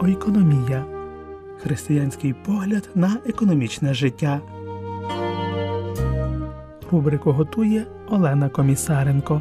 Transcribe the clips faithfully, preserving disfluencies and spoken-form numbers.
Ойкономія – християнський погляд на економічне життя. Рубрику готує Олена Комісаренко.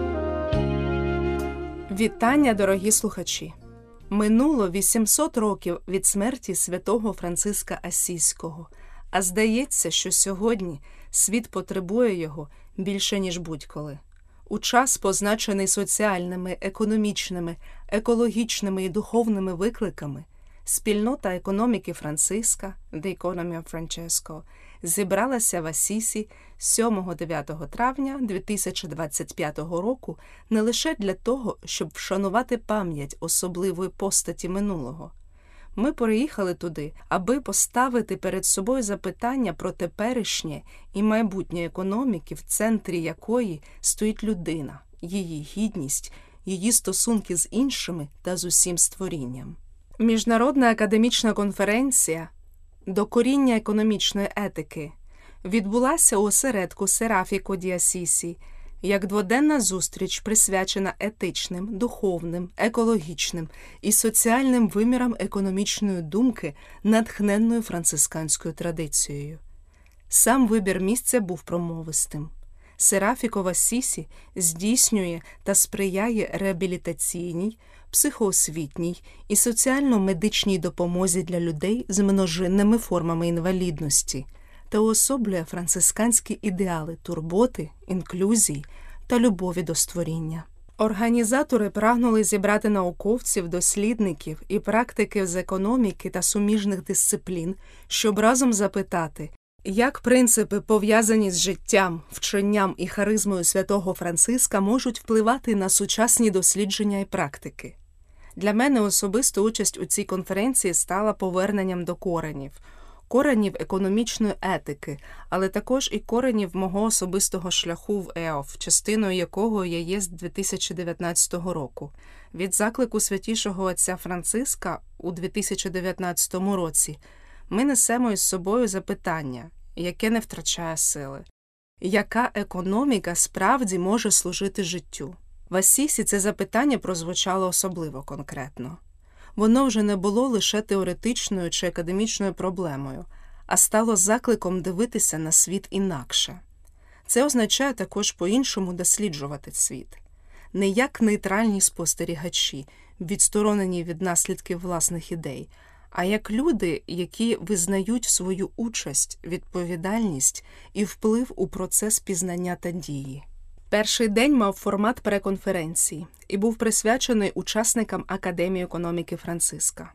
Вітання, дорогі слухачі! Минуло вісімсот років від смерті святого Франциска Ассізького, а здається, що сьогодні світ потребує його більше, ніж будь-коли. У час, позначений соціальними, економічними, екологічними і духовними викликами, спільнота економіки Франциска, The Economy of Francesco, зібралася в Асісі сьомого-дев'ятого травня дві тисячі двадцять п'ятого року не лише для того, щоб вшанувати пам'ять особливої постаті минулого. Ми приїхали туди, аби поставити перед собою запитання про теперішнє і майбутнє економіки, в центрі якої стоїть людина, її гідність, її стосунки з іншими та з усім створінням. Міжнародна академічна конференція «Докоріння економічної етики» відбулася у осередку Серафіко ді Асісі як дводенна зустріч, присвячена етичним, духовним, екологічним і соціальним вимірам економічної думки, натхненною францисканською традицією. Сам вибір місця був промовистим. Серафіко в Асісі здійснює та сприяє реабілітаційній, психоосвітній і соціально-медичній допомозі для людей з множинними формами інвалідності та уособлює францисканські ідеали турботи, інклюзії та любові до створіння. Організатори прагнули зібрати науковців, дослідників і практиків з економіки та суміжних дисциплін, щоб разом запитати, як принципи, пов'язані з життям, вченням і харизмою святого Франциска, можуть впливати на сучасні дослідження і практики. Для мене особисто участь у цій конференції стала поверненням до коренів. Коренів економічної етики, але також і коренів мого особистого шляху в Е О Ф, частиною якого я є з дві тисячі дев'ятнадцятого року. Від заклику святішого отця Франциска у дві тисячі дев'ятнадцятому році ми несемо із собою запитання, яке не втрачає сили. Яка економіка справді може служити життю? В Асісі це запитання прозвучало особливо конкретно. Воно вже не було лише теоретичною чи академічною проблемою, а стало закликом дивитися на світ інакше. Це означає також по-іншому досліджувати світ. Не як нейтральні спостерігачі, відсторонені від наслідків власних ідей, а як люди, які визнають свою участь, відповідальність і вплив у процес пізнання та дії. Перший день мав формат прес-конференції і був присвячений учасникам Академії економіки Франциска.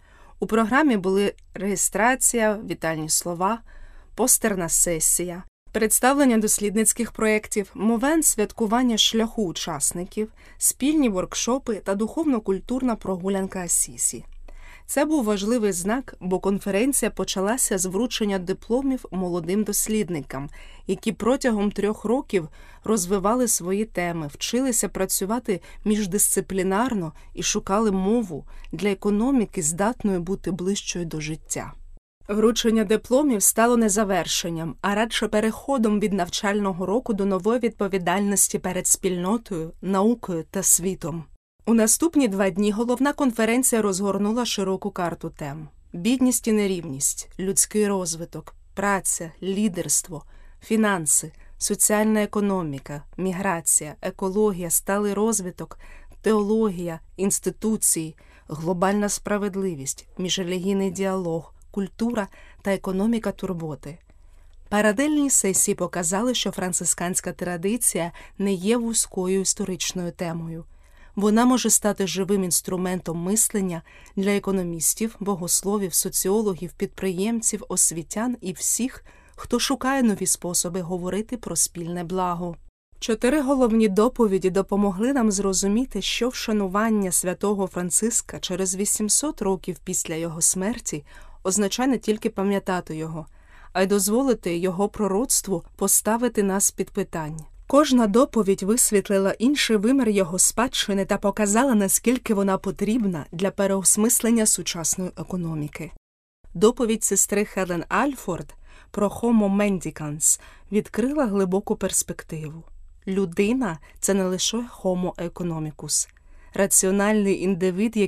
У програмі були реєстрація, вітальні слова, постерна сесія, представлення дослідницьких проєктів, мовен святкування шляху учасників, спільні воркшопи та духовно-культурна прогулянка Асісі. Це був важливий знак, бо конференція почалася з вручення дипломів молодим дослідникам, які протягом трьох років розвивали свої теми, вчилися працювати міждисциплінарно і шукали мову для економіки, здатної бути ближчою до життя. Вручення дипломів стало не завершенням, а радше переходом від навчального року до нової відповідальності перед спільнотою, наукою та світом. У наступні два дні головна конференція розгорнула широку карту тем. Бідність і нерівність, людський розвиток, праця, лідерство, фінанси, соціальна економіка, міграція, екологія, сталий розвиток, теологія, інституції, глобальна справедливість, міжрелігійний діалог, культура та економіка турботи. Паралельні сесії показали, що францисканська традиція не є вузькою історичною темою. Вона може стати живим інструментом мислення для економістів, богословів, соціологів, підприємців, освітян і всіх, хто шукає нові способи говорити про спільне благо. Чотири головні доповіді допомогли нам зрозуміти, що вшанування святого Франциска через вісімсот років після його смерті означає не тільки пам'ятати його, а й дозволити його пророцтву поставити нас під питання. Кожна доповідь висвітлила інший вимір його спадщини та показала, наскільки вона потрібна для переосмислення сучасної економіки. Доповідь сестри Хелен Альфорд про Homo mendicans відкрила глибоку перспективу. Людина – це не лише Homo economicus, раціональний індивид,